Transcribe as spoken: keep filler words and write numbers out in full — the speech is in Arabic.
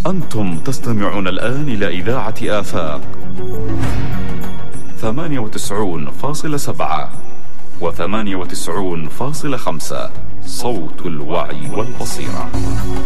أنتم تستمعون الآن إلى إذاعة آفاق ثمانية وتسعون فاصل سبعة وثمانية وتسعون فاصل خمسة، صوت الوعي والبصيرة.